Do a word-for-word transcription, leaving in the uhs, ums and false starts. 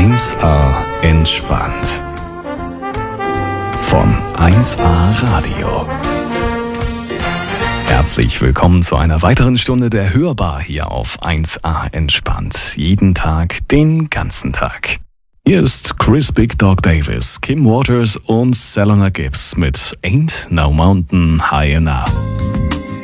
eins a entspannt. Von eins a Radio. Herzlich willkommen zu einer weiteren Stunde der Hörbar hier auf eins a entspannt. Jeden Tag, den ganzen Tag. Hier ist Chris Big Dog Davis, Kim Waters und Selena Gibbs mit Ain't No Mountain High Enough.